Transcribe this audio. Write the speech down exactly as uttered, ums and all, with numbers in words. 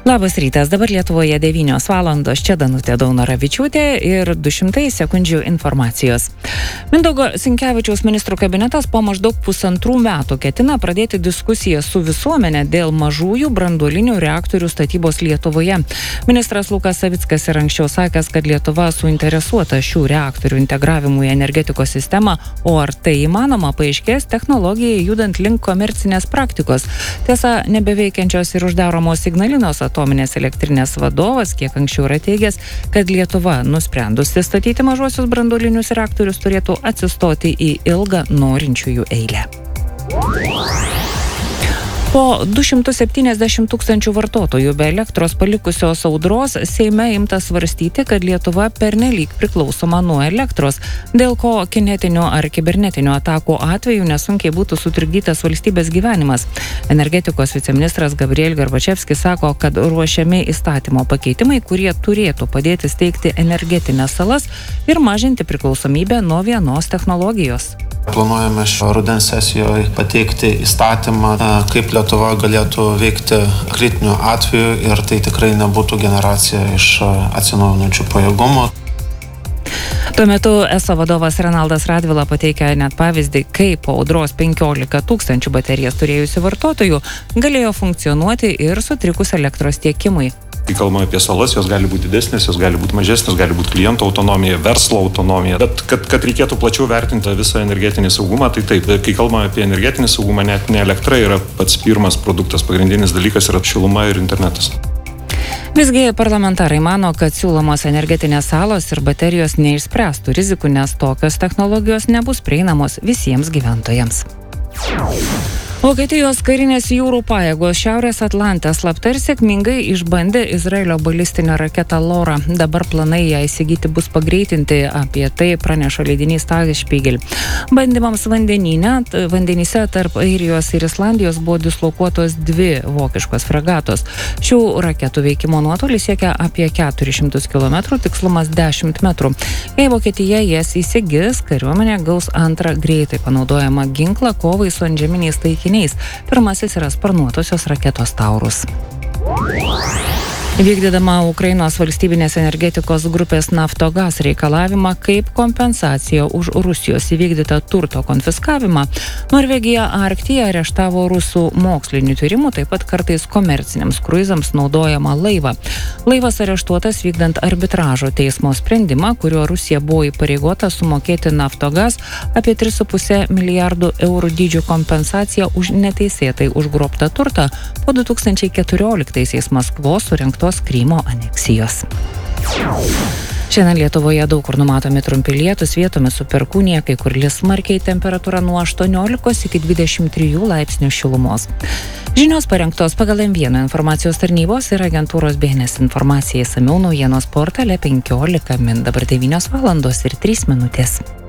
Labas rytas, dabar Lietuvoje devynios valandos, čia Danutė Daunoravičiūtė ir du šimtai sekundžių informacijos. Mindaugo Sinkevičiaus ministrų kabinetas po maždaug pusantrų metų ketina pradėti diskusiją su visuomenė dėl mažųjų branduolinių reaktorių statybos Lietuvoje. Ministras Lukas Savickas ir anksčiau sakęs, kad Lietuva suinteresuota šių reaktorių integravimu į energetikos sistemą, o ar tai įmanoma, paaiškės technologijai judant link komercinės praktikos. Tiesa, nebeveikiančios ir uždaromos Ignalinos atominės elektrinės vadovas kiek anksčiau yra teigęs, kad Lietuva nusprendusi statyti mažuosius branduolinius reaktorius turėtų atsistoti į ilgą norinčiųjų eilę. Po du šimtus septyniasdešimt tūkstančių vartotojų be elektros palikusios audros Seime imta svarstyti, kad Lietuva pernelyg priklausoma nuo elektros, dėl ko kinetinių ar kibernetinių atakų atveju nesunkiai būtų sutrikdytas valstybės gyvenimas. Energetikos viceministras Gabriel Garbačevskis sako, kad ruošiami įstatymo pakeitimai, kurie turėtų padėti steigti energetinės salas ir mažinti priklausomybę nuo vienos technologijos. Planuojame šio rudens sesijoje pateikti įstatymą, kaip Lietuva galėtų veikti kritiniu atveju ir tai tikrai nebūtų generacija iš atsinaujinančių pajėgumų. Tuo metu eso vadovas Renaldas Radvila pateikia net pavyzdį, kaip po audros penkiolika tūkstančių baterijas turėjusių vartotojų galėjo funkcionuoti ir sutrikus elektros tiekimui. Kai kalbame apie salas, jos gali būti didesnės, jos gali būti mažesnės, gali būti klientų autonomija, verslo autonomija. Bet kad, kad reikėtų plačiau vertinti visą energetinį saugumą, tai taip, kai kalbame apie energetinį saugumą, net ne elektra yra pats pirmas produktas, pagrindinis dalykas yra šiluma ir internetas. Visgi parlamentarai mano, kad siūlomos energetinės salos ir baterijos neišspręstų rizikų, nes tokios technologijos nebus prieinamos visiems gyventojams. Vokietijos karinės jūrų pajėgos Šiaurės Atlante slapta ir sėkmingai išbandė Izraelio balistinę raketą Lora. Dabar planai ją įsigyti bus pagreitinti, apie tai praneša leidinys Tagesspiegel. Bandymams vandenyne, vandenyse tarp Airijos ir Islandijos buvo dislokuotos dvi vokiškos fregatos. Šių raketų veikimo nuotolis siekia apie keturis šimtus kilometrų, tikslumas dešimt metrų. Jei Vokietija jas įsigis, kariuomenė gaus antrą greitai panaudojamą ginklą kovai su antžeminiais taikiniais. Pirmasis yra sparnuotosios raketos Taurus. Vykdydama Ukrainos valstybinės energetikos grupės Naftogaz reikalavimą kaip kompensacija už Rusijos įvykdytą turto konfiskavimą, Norvegija Arktyje areštavo rusų mokslinių tyrimų, taip pat kartais komerciniams kruizams naudojamą laivą. Laivas areštuotas vykdant arbitražo teismo sprendimą, kuriuo Rusija buvo įpareigota sumokėti Naftogaz apie tris su puse milijardų eurų dydžių kompensaciją už neteisėtai užgrobtą turtą po du tūkstančiai keturioliktaisiais Maskvos surengtos Krymo aneksijos. Šiandien Lietuvoje daug kur numatomi trumpi lietūs, vietomis su perkūnija, kai kur lis smarkiai, temperatūra nuo aštuoniolikos iki dvidešimt trijų laipsnių šilumos. Žinios parengtos pagal M vieną informacijos tarnybos ir agentūros B N S informacija, išsamiau naujienos portale penkiolika min. Dabar devynios valandos ir trys minutės.